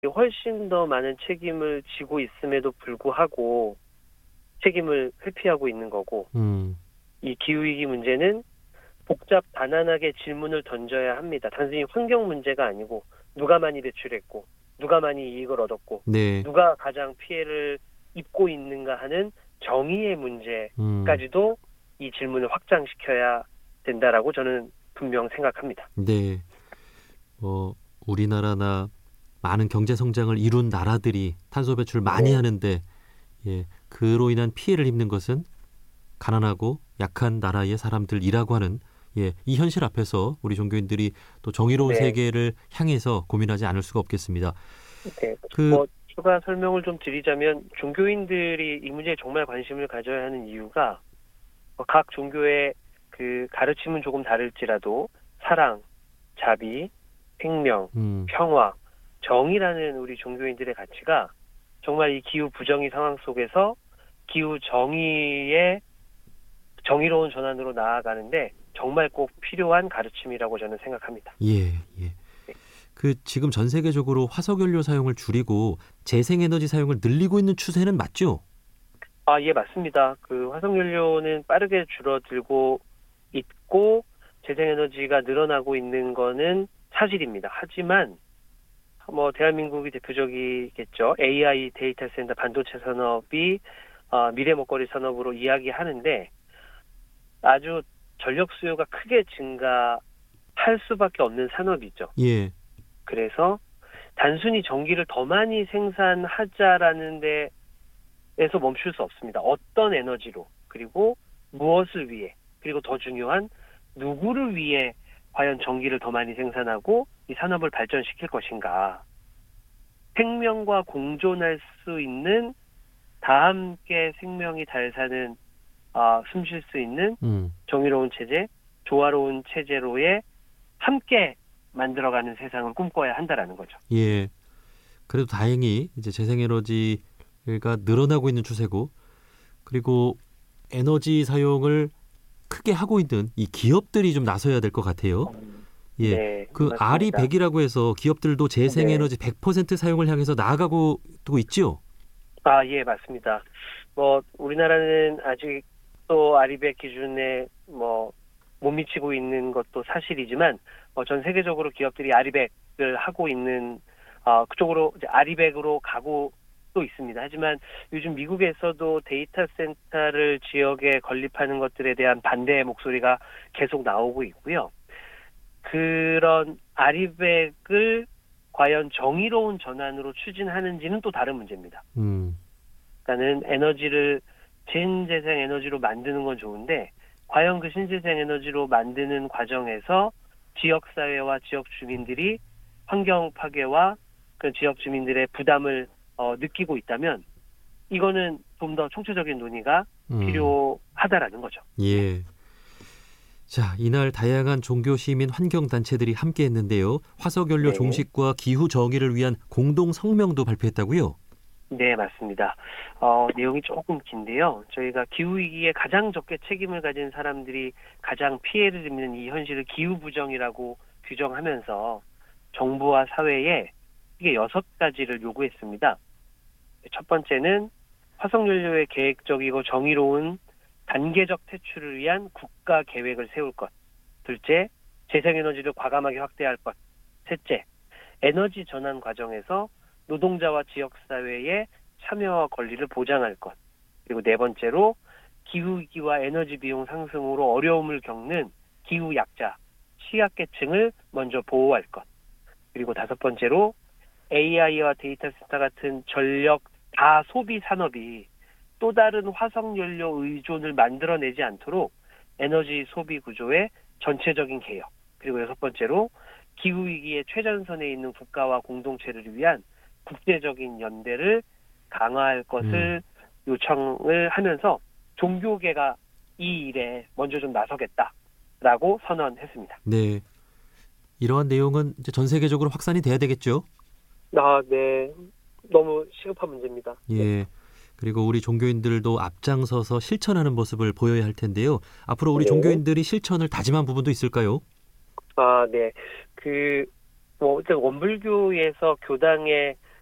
훨씬 더 많은 책임을 지고 있음에도 불구하고 책임을 회피하고 있는 거고, 이 기후위기 문제는 복잡 가난하게 질문을 던져야 합니다. 단순히 환경 문제가 아니고 누가 많이 배출했고 누가 많이 이익을 얻었고 네. 누가 가장 피해를 입고 있는가 하는 정의의 문제까지도 이 질문을 확장시켜야 된다라고 저는 분명 생각합니다. 네. 우리나라나 많은 경제 성장을 이룬 나라들이 탄소 배출을 많이 하는데 그로 인한 피해를 입는 것은 가난하고 약한 나라의 사람들이라고 하는 이 현실 앞에서 우리 종교인들이 또 정의로운 세계를 향해서 고민하지 않을 수가 없겠습니다. 네. 추가 설명을 좀 드리자면 종교인들이 이 문제에 정말 관심을 가져야 하는 이유가 각 종교의 그 가르침은 조금 다를지라도 사랑, 자비, 생명, 평화, 정의라는 우리 종교인들의 가치가 정말 이 기후 부정의 상황 속에서 기후 정의의 정의로운 전환으로 나아가는데 정말 꼭 필요한 가르침이라고 저는 생각합니다. 예. 지금 전 세계적으로 화석연료 사용을 줄이고 재생에너지 사용을 늘리고 있는 추세는 맞죠? 예, 맞습니다. 화석연료는 빠르게 줄어들고 있고 재생에너지가 늘어나고 있는 거는 사실입니다. 하지만 대한민국이 대표적이겠죠. AI 데이터 센터 반도체 산업이 미래 먹거리 산업으로 이야기하는데 아주 전력 수요가 크게 증가할 수밖에 없는 산업이죠. 예. 그래서 단순히 전기를 더 많이 생산하자라는 데에서 멈출 수 없습니다. 어떤 에너지로, 그리고 무엇을 위해, 그리고 더 중요한 누구를 위해 과연 전기를 더 많이 생산하고 이 산업을 발전시킬 것인가. 생명과 공존할 수 있는 다 함께 생명이 잘 사는 숨 쉴 수 있는 정의로운 체제, 조화로운 체제로의 함께 만들어가는 세상을 꿈꿔야 한다라는 거죠. 예. 그래도 다행히 이제 재생에너지가 늘어나고 있는 추세고, 그리고 에너지 사용을 크게 하고 있는 이 기업들이 좀 나서야 될 것 같아요. 예. 네, RE100이라고 해서 기업들도 재생에너지 100% 사용을 향해서 나아가고 있죠? 예, 맞습니다. 우리나라는 아직 또 RE100 기준에 못 미치고 있는 것도 사실이지만 전 세계적으로 기업들이 RE100을 하고 있는 그쪽으로 이제 RE100으로 가고 또 있습니다. 하지만 요즘 미국에서도 데이터 센터를 지역에 건립하는 것들에 대한 반대의 목소리가 계속 나오고 있고요. 그런 RE100을 과연 정의로운 전환으로 추진하는지는 또 다른 문제입니다. 그러니까는 에너지를 신재생 에너지로 만드는 건 좋은데 과연 그 신재생 에너지로 만드는 과정에서 지역사회와 지역 주민들이 환경 파괴와 그 지역 주민들의 부담을 느끼고 있다면 이거는 좀 더 총체적인 논의가 필요하다라는 거죠. 예. 자, 이날 다양한 종교, 시민, 환경단체들이 함께했는데요. 화석연료 종식과 기후 정의를 위한 공동 성명도 발표했다고요? 네, 맞습니다. 내용이 조금 긴데요. 저희가 기후위기에 가장 적게 책임을 가진 사람들이 가장 피해를 입는 이 현실을 기후부정이라고 규정하면서 정부와 사회에 이게 6가지를 요구했습니다. 첫 번째는 화석연료의 계획적이고 정의로운 단계적 퇴출을 위한 국가 계획을 세울 것. 둘째, 재생에너지를 과감하게 확대할 것. 셋째, 에너지 전환 과정에서 노동자와 지역사회의 참여와 권리를 보장할 것. 그리고 네 번째로 기후위기와 에너지 비용 상승으로 어려움을 겪는 기후약자, 취약계층을 먼저 보호할 것. 그리고 다섯 번째로 AI와 데이터 센터 같은 전력 다소비 산업이 또 다른 화석연료 의존을 만들어내지 않도록 에너지 소비 구조의 전체적인 개혁. 그리고 여섯 번째로 기후위기의 최전선에 있는 국가와 공동체를 위한 국제적인 연대를 강화할 것을 요청을 하면서 종교계가 이 일에 먼저 좀 나서겠다라고 선언했습니다. 네. 이러한 내용은 이제 전 세계적으로 확산이 돼야 되겠죠? 네. 너무 시급한 문제입니다. 예. 그리고 우리 종교인들도 앞장서서 실천하는 모습을 보여야 할 텐데요. 앞으로 우리 종교인들이 실천을 다짐한 부분도 있을까요? 네. 원불교에서 교당의